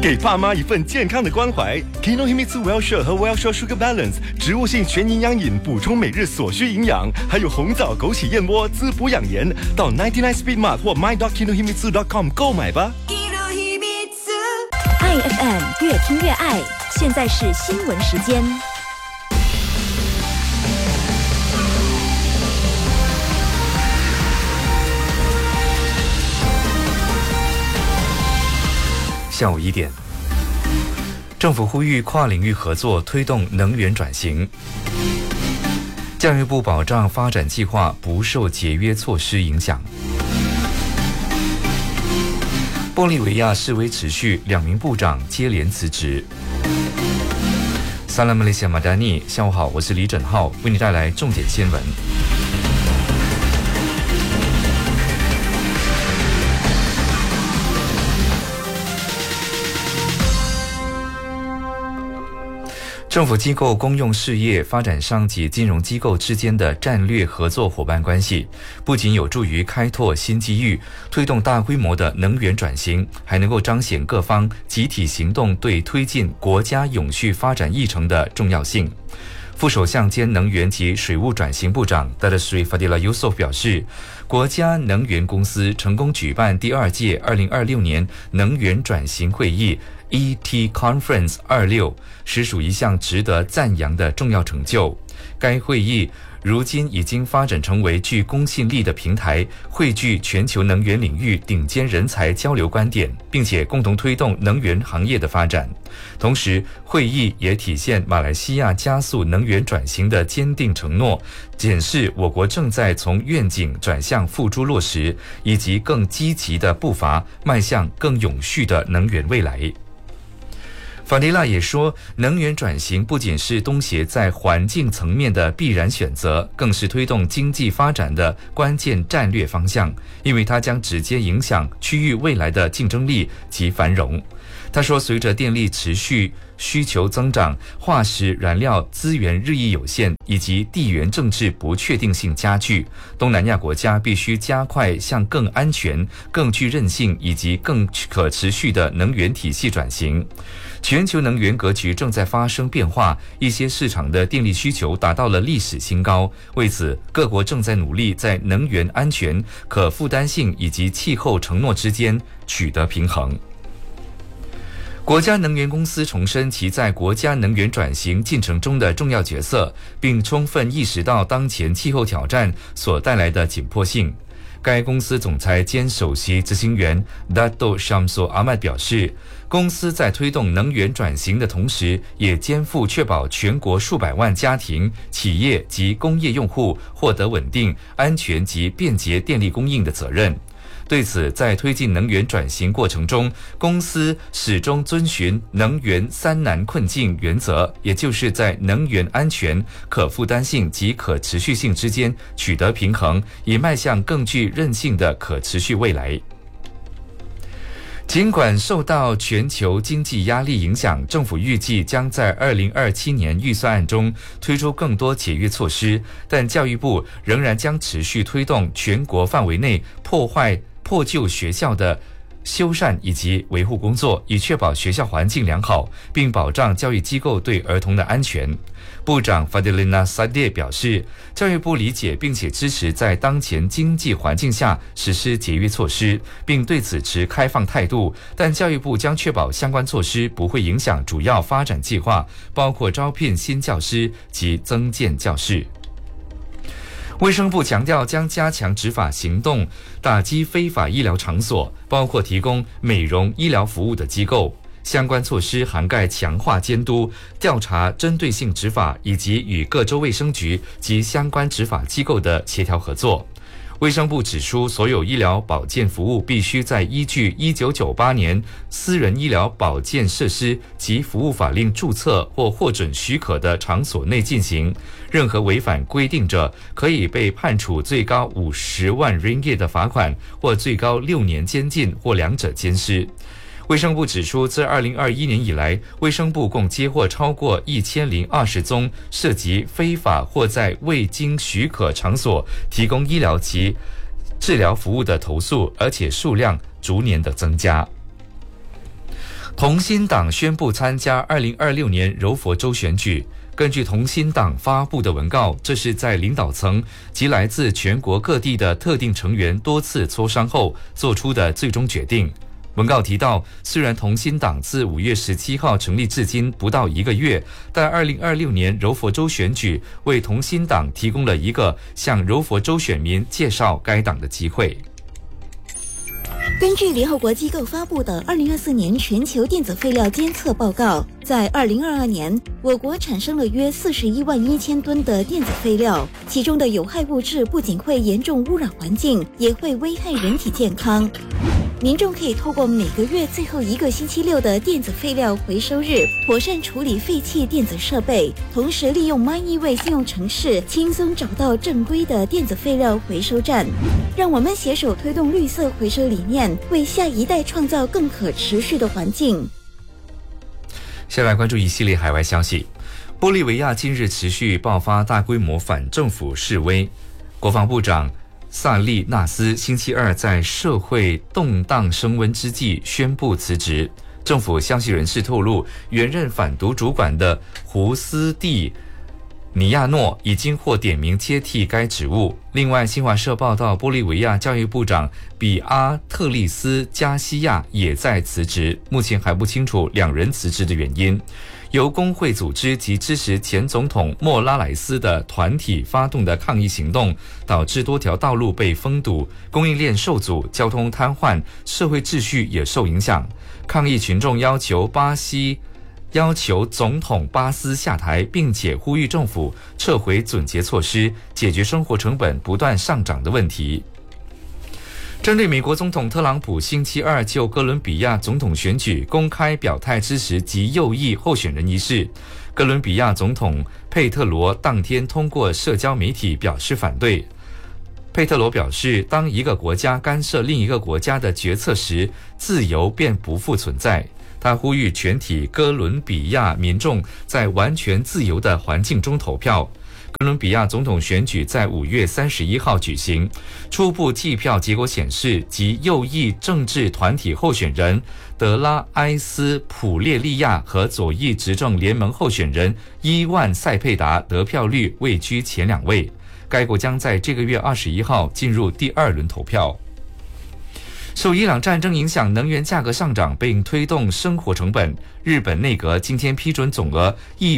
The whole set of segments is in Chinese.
给爸妈一份健康的关怀。Kinohimitsu Wellshore 和 Wellshore Sugar Balance 植物性全营养饮，补充每日所需营养，还有红枣枸杞燕窝滋补养颜。到99 Speed Mart 或 my.kinohimitsu.com 购买吧。 爱 FM 越听越爱，现在是新闻时间。 下午1点，政府呼吁跨领域合作推动能源转型。教育部保障发展计划不受节约措施影响。玻利维亚示威持续，2名部长接连辞职。Salam Malaysia Madani， 下午好，我是李枕浩，为你带来重点新闻。政府机构、公用事业、发展商及金融机构之间的战略合作伙伴关系，不仅有助于开拓新机遇，推动大规模的能源转型，还能够彰显各方集体行动对推进国家永续发展议程的重要性。副首相兼能源及水务转型部长 Datuk Seri Fadilah Yusof 表示，国家能源公司成功举办第2届2026年能源转型会议 ET Conference 26，实属一项值得赞扬的重要成就。该会议如今已经发展成为具公信力的平台，汇聚全球能源领域顶尖人才交流观点，并且共同推动能源行业的发展。同时，会议也体现马来西亚加速能源转型的坚定承诺，检视我国正在从愿景转向付诸落实，以及更积极的步伐迈向更永续的能源未来。法迪拉也说，能源转型不仅是东协在环境层面的必然选择，更是推动经济发展的关键战略方向，因为它将直接影响区域未来的竞争力及繁荣。他说，随着电力持续需求增长，化石燃料资源日益有限，以及地缘政治不确定性加剧，东南亚国家必须加快向更安全、更具韧性以及更可持续的能源体系转型。全球能源格局正在发生变化，一些市场的电力需求达到了历史新高。为此，各国正在努力在能源安全、可负担性以及气候承诺之间取得平衡。国家能源公司重申其在国家能源转型进程中的重要角色，并充分意识到当前气候挑战所带来的紧迫性。该公司总裁兼首席执行员 Dato Syamsul Ahmad 表示，公司在推动能源转型的同时，也肩负确保全国数百万家庭、企业及工业用户获得稳定、安全及便捷电力供应的责任。对此，在推进能源转型过程中，公司始终遵循能源3难困境原则，也就是在能源安全、可负担性及可持续性之间取得平衡，以迈向更具韧性的可持续未来。尽管受到全球经济压力影响，政府预计将在2027年预算案中推出更多节约措施，但教育部仍然将持续推动全国范围内破旧学校的修缮以及维护工作，以确保学校环境良好，并保障教育机构对儿童的安全。部长 Fadilina Sadiq 表示，教育部理解并且支持在当前经济环境下实施节约措施，并对此持开放态度，但教育部将确保相关措施不会影响主要发展计划，包括招聘新教师及增建教室。卫生部强调将加强执法行动，打击非法医疗场所，包括提供美容医疗服务的机构。相关措施涵盖强化监督、调查针对性执法，以及与各州卫生局及相关执法机构的协调合作。卫生部指出，所有医疗保健服务必须在依据1998年私人医疗保健设施及服务法令注册或获准许可的场所内进行。任何违反规定者，可以被判处最高50万 ringgit 的罚款，或最高6年监禁，或两者兼施。卫生部指出，自2021年以来，卫生部共接获超过1020宗涉及非法或在未经许可场所提供医疗及治疗服务的投诉，而且数量逐年的增加。 同心党宣布参加2026年柔佛州选举。根据同心党发布的文告，这是在领导层及来自全国各地的特定成员多次磋商后做出的最终决定。文告提到，虽然同心党自5月17号成立至今不到1个月，但2026年柔佛州选举为同心党提供了一个向柔佛州选民介绍该党的机会。 根据联合国机构发布的2024年全球电子废料监测报告，在2022年，我国产生了约41万1000吨的电子废料，其中的有害物质不仅会严重污染环境，也会危害人体健康。民众可以透过每个月最后一个星期六的电子废料回收日，妥善处理废弃电子设备，同时利用 MyEWay 信用程式，轻松找到正规的电子废料回收站。让我们携手推动绿色回收理念，为下一代创造更可持续的环境。 下来关注一系列海外消息。玻利维亚近日持续爆发大规模反政府示威，国防部长萨利纳斯星期二在社会动荡升温之际宣布辞职。政府消息人士透露，原任反毒主管的胡斯蒂尼亚诺已经获点名接替该职务。另外，新华社报道，玻利维亚教育部长比阿特利斯加西亚也在辞职，目前还不清楚两人辞职的原因。由工会组织及支持前总统莫拉莱斯的团体发动的抗议行动，导致多条道路被封堵，供应链受阻，交通瘫痪，社会秩序也受影响。抗议群众要求总统巴斯下台，并且呼吁政府撤回总结措施，解决生活成本不断上涨的问题。针对美国总统特朗普星期二就哥伦比亚总统选举公开表态支持极右翼候选人一事，哥伦比亚总统佩特罗当天通过社交媒体表示反对。佩特罗表示，当一个国家干涉另一个国家的决策时，自由便不复存在。他呼吁全体哥伦比亚民众在完全自由的环境中投票。哥伦比亚总统选举在5月31号举行，初步计票结果显示，极右翼政治团体候选人德拉埃斯普列利亚和左翼执政联盟候选人伊万塞佩达得票率位居前2位。该国将在这个月21号进入第2轮投票。受伊朗战争影响，能源价格上涨并推动生活成本，日本内阁今天批准总额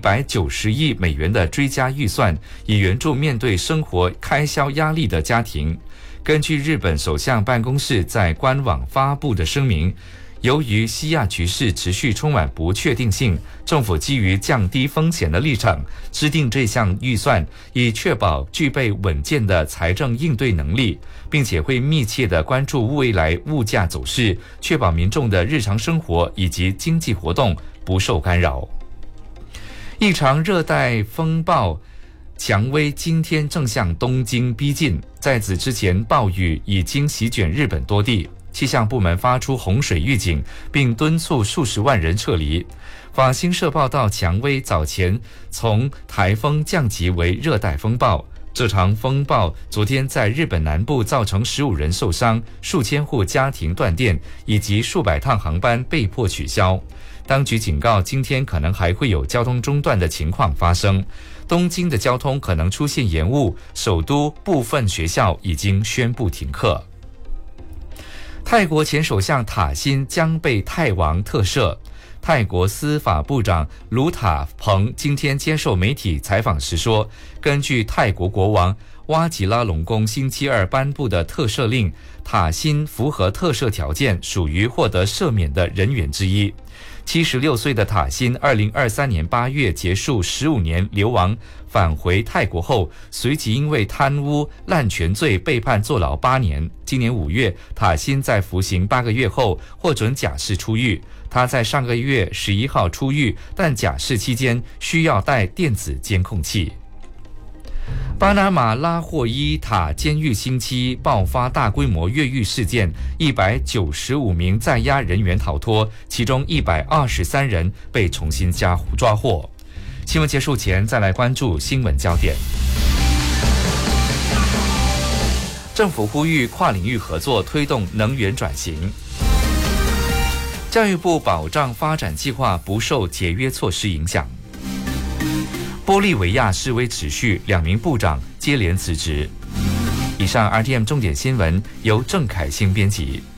190亿美元的追加预算，以援助面对生活开销压力的家庭。根据日本首相办公室在官网发布的声明，由于西亚局势持续充满不确定性，政府基于降低风险的立场，制定这项预算，以确保具备稳健的财政应对能力，并且会密切地关注未来物价走势，确保民众的日常生活以及经济活动不受干扰。一场热带风暴蔷薇今天正向东京逼近，在此之前，暴雨已经席卷日本多地。气象部门发出洪水预警，并敦促数十万人撤离。法新社报道，蔷薇早前从台风降级为热带风暴。这场风暴昨天在日本南部造成15人受伤，数千户家庭断电，以及数百趟航班被迫取消。当局警告，今天可能还会有交通中断的情况发生。东京的交通可能出现延误，首都部分学校已经宣布停课。泰国前首相塔辛将被泰王特赦。泰国司法部长卢塔彭今天接受媒体采访时说，根据泰国国王哇吉拉隆功星期二颁布的特赦令，塔辛符合特赦条件，属于获得赦免的人员之一。76岁的塔辛2023年8月结束15年流亡，返回泰国后，随即因为贪污滥权罪被判坐牢8年。今年5月，塔辛在服刑8个月后获准假释出狱。他在上个月11号出狱，但假释期间需要带电子监控器。巴拿马拉霍伊塔监狱星期爆发大规模越狱事件，195名在押人员逃脱，其中123人被重新抓获。新闻结束前，再来关注新闻焦点。政府呼吁跨领域合作，推动能源转型。 教育部保障发展计划不受节约措施影响。玻利维亚示威持续，2名部长接连辞职。以上 RTM 重点新闻由郑凯欣编辑。